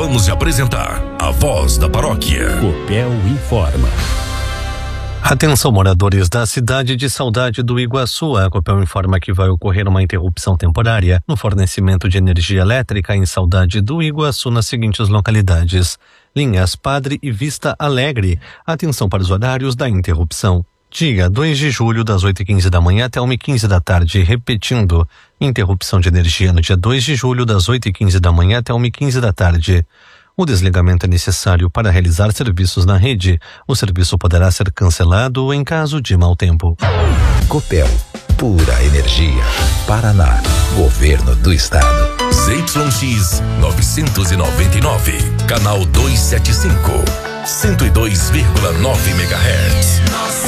Acabamos de apresentar A Voz da Paróquia. Copel informa. Atenção, moradores da cidade de Saudade do Iguaçu. A Copel informa que vai ocorrer uma interrupção temporária no fornecimento de energia elétrica em Saudade do Iguaçu nas seguintes localidades: Linhas Padre e Vista Alegre. Atenção para os horários da interrupção. Dia 2 de julho, das 8h15 da manhã até 1h15 da tarde. Repetindo, interrupção de energia no dia 2 de julho, das 8h15 da manhã até 1h15 da tarde. O desligamento é necessário para realizar serviços na rede. O serviço poderá ser cancelado em caso de mau tempo. Copel, pura energia. Paraná, Governo do Estado. ZYX 999, canal 275, 102,9 MHz.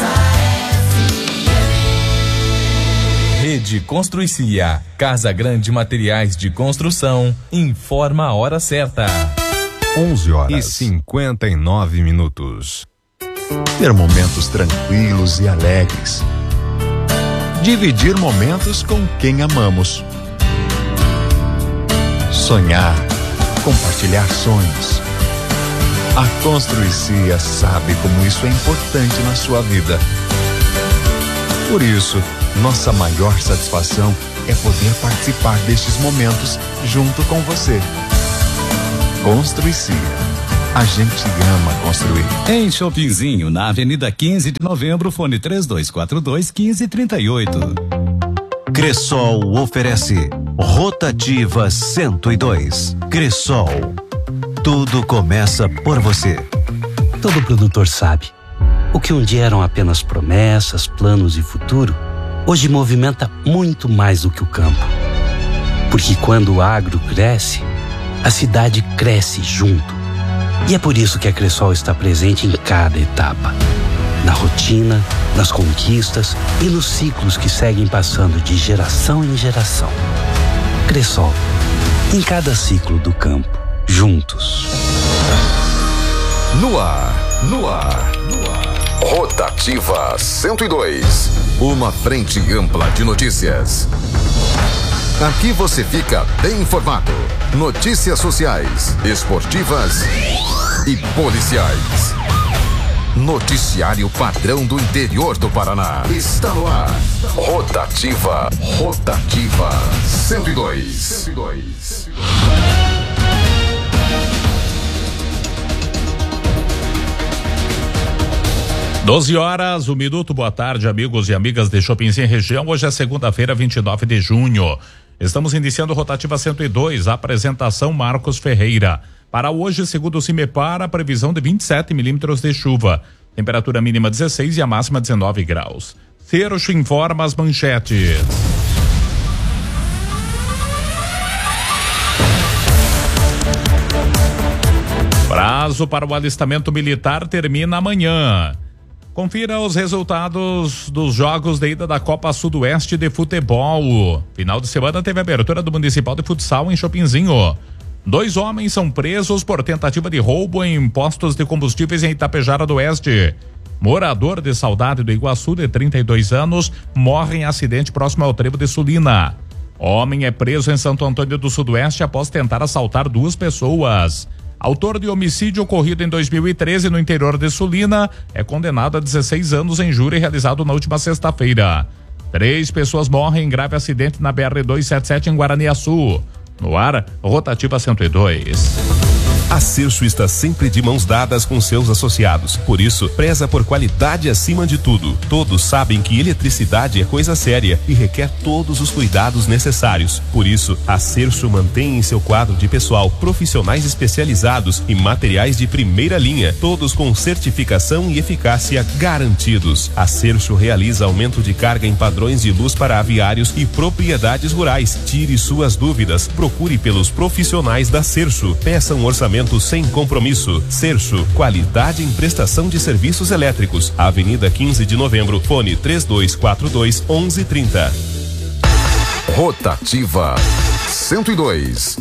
Rede Construicia, Casa Grande Materiais de Construção, informa a hora certa. 11h59. Ter momentos tranquilos e alegres. Dividir momentos com quem amamos. Sonhar, compartilhar sonhos. A Construicia sabe como isso é importante na sua vida. Por isso, nossa maior satisfação é poder participar destes momentos junto com você. Construicia. A gente ama construir. Em Shoppingzinho, na Avenida 15 de Novembro, fone 3242-1538. Cressol oferece Rotativa 102. Cressol. Tudo começa por você. Todo produtor sabe. O que um dia eram apenas promessas, planos e futuro, hoje movimenta muito mais do que o campo. Porque quando o agro cresce, a cidade cresce junto. E é por isso que a Cressol está presente em cada etapa. Na rotina, nas conquistas e nos ciclos que seguem passando de geração em geração. Cressol, em cada ciclo do campo, juntos. No ar. Rotativa 102. Uma frente ampla de notícias. Aqui você fica bem informado. Notícias sociais, esportivas e policiais. Noticiário padrão do interior do Paraná. Está no ar. Rotativa 102. 12h, 1 minuto. Boa tarde, amigos e amigas de Shoppingzinho Região. Hoje é segunda-feira, 29 de junho. Estamos iniciando Rotativa 102, apresentação Marcos Ferreira. Para hoje, segundo o CIMEPAR, a previsão de 27 milímetros de chuva. Temperatura mínima 16 e a máxima 19 graus. Cercho informa as manchetes. Prazo para o alistamento militar termina amanhã. Confira os resultados dos jogos de ida da Copa Sudoeste de Futebol. Final de semana teve a abertura do Municipal de Futsal em Shoppingzinho. 2 homens são presos por tentativa de roubo em postos de combustíveis em Itapejara do Oeste. Morador de Saudade do Iguaçu, de 32 anos, morre em acidente próximo ao trevo de Sulina. Homem é preso em Santo Antônio do Sudoeste após tentar assaltar 2 pessoas. Autor de homicídio ocorrido em 2013 no interior de Sulina é condenado a 16 anos em júri realizado na última sexta-feira. 3 pessoas morrem em grave acidente na BR-277 em Guaraniaçu. No ar, Rotativa 102. A Cercho está sempre de mãos dadas com seus associados. Por isso, preza por qualidade acima de tudo. Todos sabem que eletricidade é coisa séria e requer todos os cuidados necessários. Por isso, a Cercho mantém em seu quadro de pessoal profissionais especializados e materiais de primeira linha, todos com certificação e eficácia garantidos. A Cercho realiza aumento de carga em padrões de luz para aviários e propriedades rurais. Tire suas dúvidas. Procure pelos profissionais da Cercho. Peça um orçamento sem compromisso. Cercho, qualidade em prestação de serviços elétricos. Avenida 15 de Novembro, fone 3242-1130. Rotativa 102.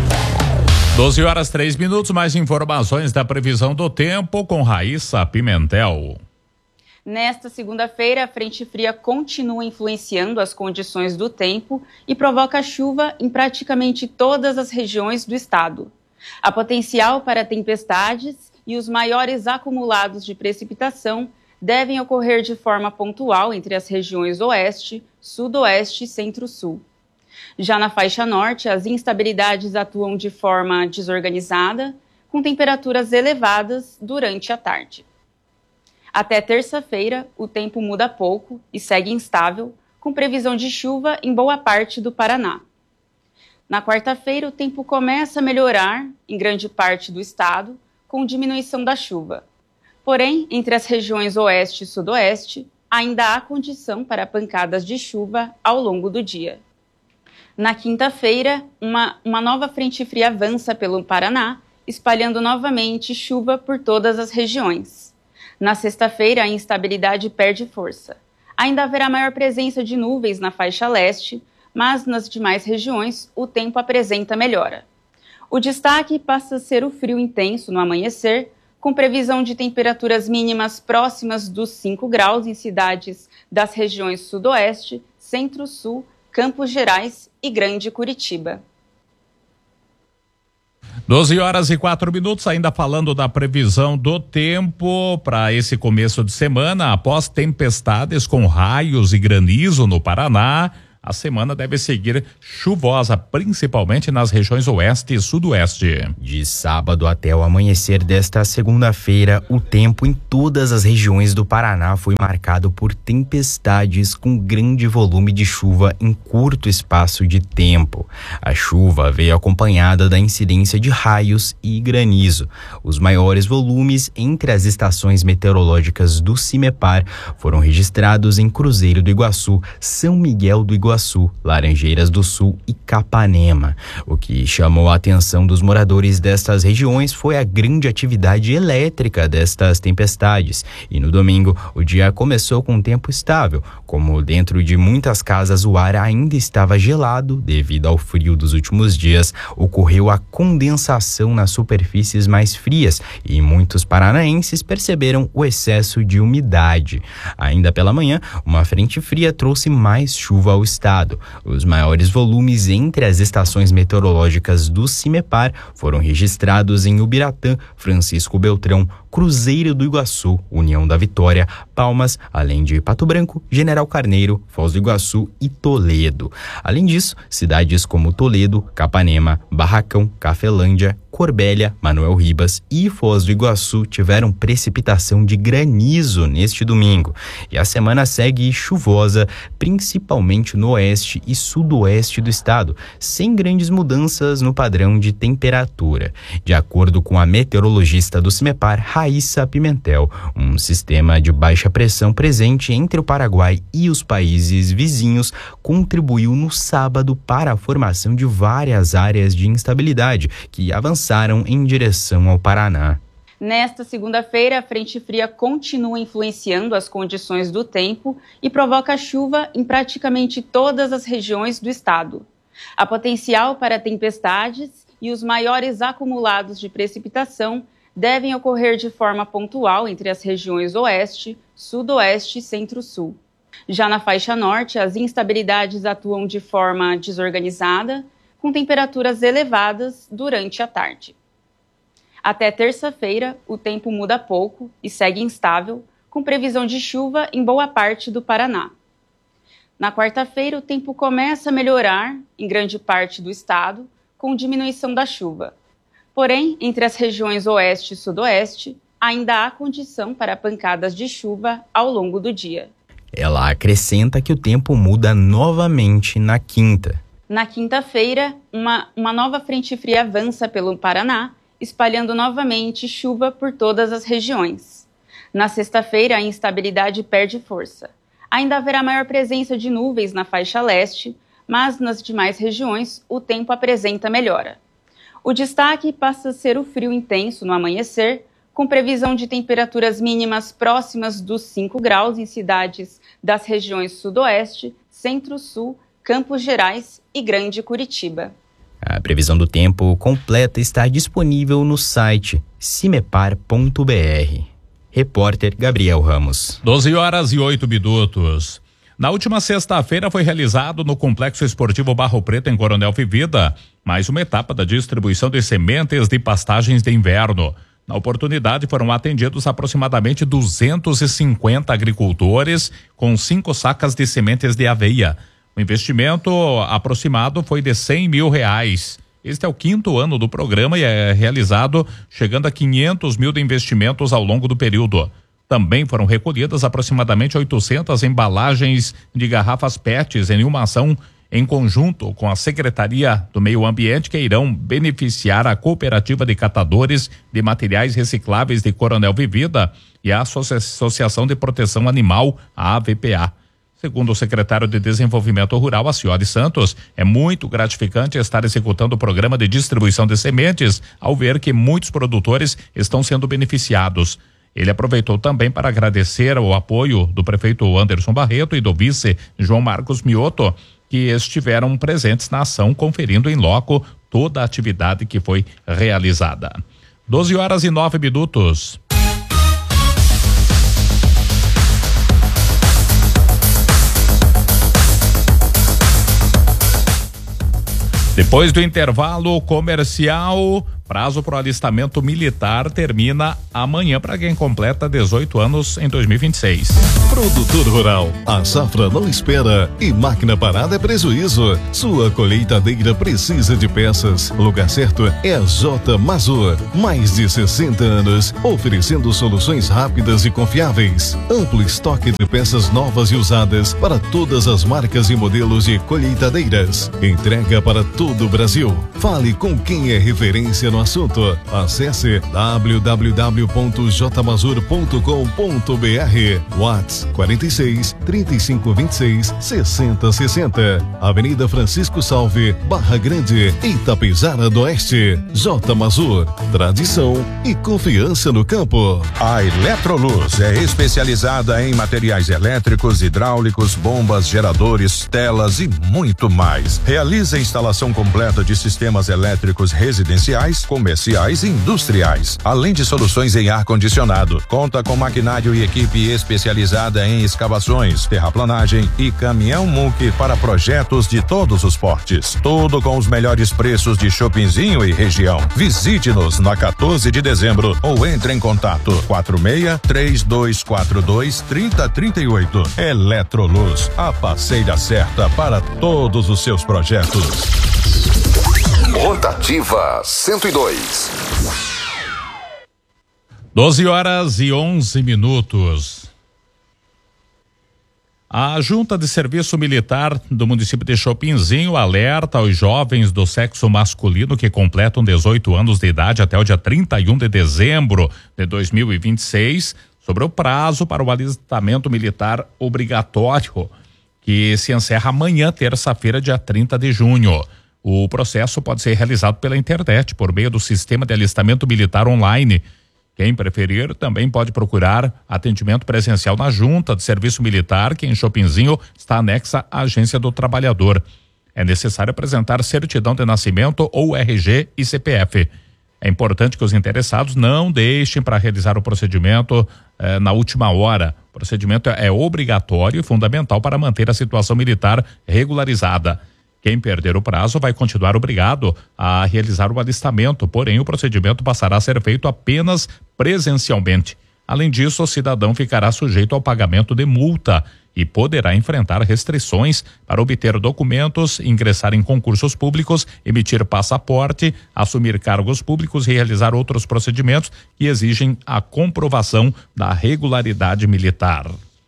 12h03, mais informações da previsão do tempo com Raíssa Pimentel. Nesta segunda-feira, a frente fria continua influenciando as condições do tempo e provoca chuva em praticamente todas as regiões do estado. Há potencial para tempestades e os maiores acumulados de precipitação devem ocorrer de forma pontual entre as regiões oeste, sudoeste e centro-sul. Já na faixa norte, as instabilidades atuam de forma desorganizada, com temperaturas elevadas durante a tarde. Até terça-feira, o tempo muda pouco e segue instável, com previsão de chuva em boa parte do Paraná. Na quarta-feira, o tempo começa a melhorar em grande parte do estado, com diminuição da chuva. Porém, entre as regiões oeste e sudoeste, ainda há condição para pancadas de chuva ao longo do dia. Na quinta-feira, uma nova frente fria avança pelo Paraná, espalhando novamente chuva por todas as regiões. Na sexta-feira, a instabilidade perde força. Ainda haverá maior presença de nuvens na faixa leste, mas nas demais regiões o tempo apresenta melhora. O destaque passa a ser o frio intenso no amanhecer, com previsão de temperaturas mínimas próximas dos 5 graus em cidades das regiões sudoeste, centro-sul, Campos Gerais e Grande Curitiba. 12h04, ainda falando da previsão do tempo para esse começo de semana. Após tempestades com raios e granizo no Paraná, a semana deve seguir chuvosa, principalmente nas regiões oeste e sudoeste. De sábado até o amanhecer desta segunda-feira, o tempo em todas as regiões do Paraná foi marcado por tempestades com grande volume de chuva em curto espaço de tempo. A chuva veio acompanhada da incidência de raios e granizo. Os maiores volumes entre as estações meteorológicas do CIMEPAR foram registrados em Cruzeiro do Iguaçu, São Miguel do Iguaçu, Laranjeiras do Sul e Capanema. O que chamou a atenção dos moradores destas regiões foi a grande atividade elétrica destas tempestades. E no domingo, o dia começou com tempo estável. Como dentro de muitas casas o ar ainda estava gelado devido ao frio dos últimos dias, ocorreu a condensação nas superfícies mais frias e muitos paranaenses perceberam o excesso de umidade. Ainda pela manhã, uma frente fria trouxe mais chuva ao estado. Os maiores volumes entre as estações meteorológicas do CIMEPAR foram registrados em Ubiratã, Francisco Beltrão, Cruzeiro do Iguaçu, União da Vitória, Palmas, além de Pato Branco, General Carneiro, Foz do Iguaçu e Toledo. Além disso, cidades como Toledo, Capanema, Barracão, Cafelândia, Corbélia, Manuel Ribas e Foz do Iguaçu tiveram precipitação de granizo neste domingo. E a semana segue chuvosa, principalmente no oeste e sudoeste do estado, sem grandes mudanças no padrão de temperatura. De acordo com a meteorologista do CIMEPAR, Raíssa Pimentel, um sistema de baixa pressão presente entre o Paraguai e os países vizinhos contribuiu no sábado para a formação de várias áreas de instabilidade que avançaram em direção ao Paraná. Nesta segunda-feira, a frente fria continua influenciando as condições do tempo e provoca chuva em praticamente todas as regiões do estado. Há potencial para tempestades e os maiores acumulados de precipitação devem ocorrer de forma pontual entre as regiões oeste, sudoeste e centro-sul. Já na faixa norte, as instabilidades atuam de forma desorganizada, com temperaturas elevadas durante a tarde. Até terça-feira, o tempo muda pouco e segue instável, com previsão de chuva em boa parte do Paraná. Na quarta-feira, o tempo começa a melhorar em grande parte do estado, com diminuição da chuva. Porém, entre as regiões oeste e sudoeste, ainda há condição para pancadas de chuva ao longo do dia. Ela acrescenta que o tempo muda novamente na quinta. Na quinta-feira, uma nova frente fria avança pelo Paraná, espalhando novamente chuva por todas as regiões. Na sexta-feira, a instabilidade perde força. Ainda haverá maior presença de nuvens na faixa leste, mas nas demais regiões o tempo apresenta melhora. O destaque passa a ser o frio intenso no amanhecer, com previsão de temperaturas mínimas próximas dos 5 graus em cidades das regiões sudoeste, centro-sul, Campos Gerais e Grande Curitiba. A previsão do tempo completa está disponível no site cimepar.br. Repórter Gabriel Ramos. 12h08. Na última sexta-feira foi realizado no Complexo Esportivo Barro Preto, em Coronel Vivida, mais uma etapa da distribuição de sementes de pastagens de inverno. Na oportunidade foram atendidos aproximadamente 250 agricultores com 5 sacas de sementes de aveia. O investimento aproximado foi de R$100 mil. Este é o 5º ano do programa e é realizado chegando a 500 mil de investimentos ao longo do período. Também foram recolhidas aproximadamente 800 embalagens de garrafas PETs em uma ação em conjunto com a Secretaria do Meio Ambiente, que irão beneficiar a Cooperativa de Catadores de Materiais Recicláveis de Coronel Vivida e a Associação de Proteção Animal, a AVPA. Segundo o secretário de Desenvolvimento Rural, Acioli Santos, é muito gratificante estar executando o programa de distribuição de sementes ao ver que muitos produtores estão sendo beneficiados. Ele aproveitou também para agradecer o apoio do prefeito Anderson Barreto e do vice João Marcos Mioto, que estiveram presentes na ação, conferindo em loco toda a atividade que foi realizada. 12h09. Depois do intervalo comercial, prazo para o alistamento militar termina amanhã para quem completa 18 anos em 2026. Produtor rural, a safra não espera e máquina parada é prejuízo. Sua colheitadeira precisa de peças. O lugar certo é a J Mazur. Mais de 60 anos, oferecendo soluções rápidas e confiáveis. Amplo estoque de peças novas e usadas para todas as marcas e modelos de colheitadeiras. Entrega para todo o Brasil. Fale com quem é referência no assunto. Acesse www.jmazur.com.br. WhatsApp 46 35 26 60 60. Avenida Francisco Salve, Barra Grande, Itapejara do Oeste. J Mazur, tradição e confiança no campo. A Eletroluz é especializada em materiais elétricos, hidráulicos, bombas, geradores, telas e muito mais. Realiza a instalação completa de sistemas elétricos residenciais, comerciais e industriais, além de soluções em ar-condicionado. Conta com maquinário e equipe especializada em escavações, terraplanagem e caminhão muque para projetos de todos os portes. Tudo com os melhores preços de Chopinzinho e região. Visite-nos na 14 de dezembro ou entre em contato 46-3242-3038. Eletroluz, a parceira certa para todos os seus projetos. Rotativa 102. 12h11. A Junta de Serviço Militar do município de Chopinzinho alerta aos jovens do sexo masculino que completam 18 anos de idade até o dia 31 de dezembro de 2026 sobre o prazo para o alistamento militar obrigatório, que se encerra amanhã, terça-feira, dia 30 de junho. O processo pode ser realizado pela internet, por meio do sistema de alistamento militar online. Quem preferir também pode procurar atendimento presencial na Junta de Serviço Militar, que em Chopinzinho está anexa à Agência do Trabalhador. É necessário apresentar certidão de nascimento ou RG e CPF. É importante que os interessados não deixem para realizar o procedimento na última hora. O procedimento é obrigatório e fundamental para manter a situação militar regularizada. Quem perder o prazo vai continuar obrigado a realizar o alistamento, porém o procedimento passará a ser feito apenas presencialmente. Além disso, o cidadão ficará sujeito ao pagamento de multa e poderá enfrentar restrições para obter documentos, ingressar em concursos públicos, emitir passaporte, assumir cargos públicos e realizar outros procedimentos que exigem a comprovação da regularidade militar.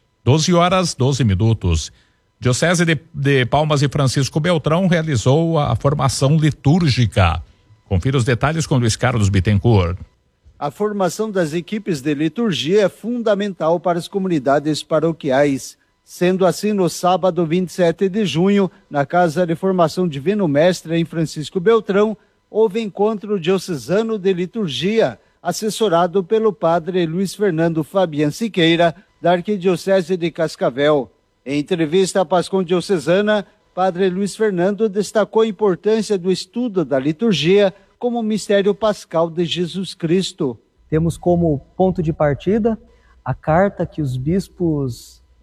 12h12. Diocese de Palmas e Francisco Beltrão realizou a formação litúrgica. Confira os detalhes com Luiz Carlos Bittencourt. A formação das equipes de liturgia é fundamental para as comunidades paroquiais. Sendo assim, no sábado 27 de junho, na Casa de Formação Divino Mestre em Francisco Beltrão, houve encontro diocesano de liturgia, assessorado pelo padre Luiz Fernando Fabian Siqueira, da Arquidiocese de Cascavel. Em entrevista à Pascom Diocesana, padre Luiz Fernando destacou a importância do estudo da liturgia como o mistério pascal de Jesus Cristo. Temos como ponto de partida a carta que os bispos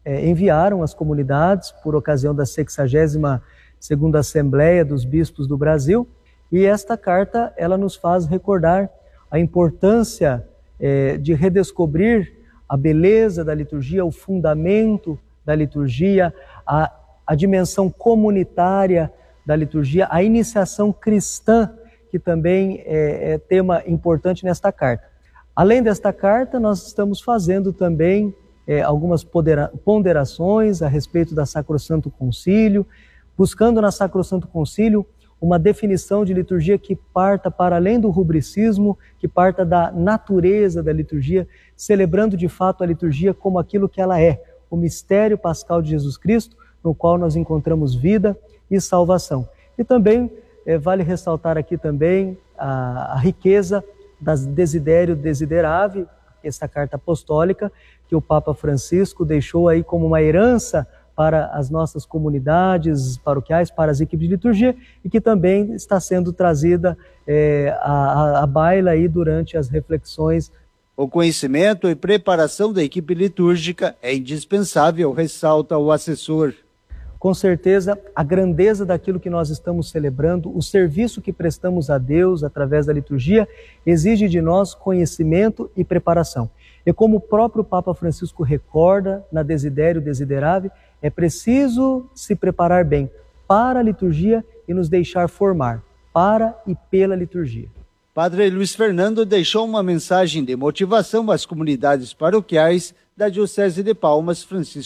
enviaram às comunidades por ocasião da 62ª Assembleia dos Bispos do Brasil, e esta carta ela nos faz recordar a importância de redescobrir a beleza da liturgia, o fundamento da liturgia, a dimensão comunitária da liturgia, a iniciação cristã, que também é tema importante nesta carta. Além desta carta, nós estamos fazendo também algumas ponderações a respeito da Sacrosanto Concílio, buscando na Sacrosanto Concílio uma definição de liturgia que parta para além do rubricismo, que parta da natureza da liturgia, celebrando de fato a liturgia como aquilo que ela é, o mistério pascal de Jesus Cristo, no qual nós encontramos vida e salvação. E também vale ressaltar aqui também a riqueza das Desiderio Desideravi, essa carta apostólica que o Papa Francisco deixou aí como uma herança para as nossas comunidades paroquiais, para as equipes de liturgia, e que também está sendo trazida à baila aí durante as reflexões. O conhecimento e preparação da equipe litúrgica é indispensável, ressalta o assessor. Com certeza, a grandeza daquilo que nós estamos celebrando, o serviço que prestamos a Deus através da liturgia, exige de nós conhecimento e preparação. E como o próprio Papa Francisco recorda na Desiderio Desideravi, é preciso se preparar bem para a liturgia e nos deixar formar para e pela liturgia. Padre Luiz Fernando deixou uma mensagem de motivação às comunidades paroquiais da Diocese de Palmas Francisco